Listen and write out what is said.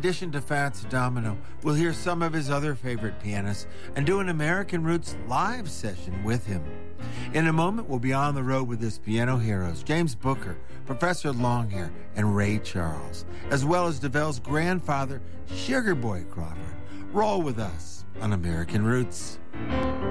addition to Fats Domino, we'll hear some of his other favorite pianists and do an American Roots live session with him. In a moment, we'll be on the road with his piano heroes, James Booker, Professor Longhair, and Ray Charles, as well as DeVelle's grandfather, Sugar Boy Crawford. Roll with us on American Roots.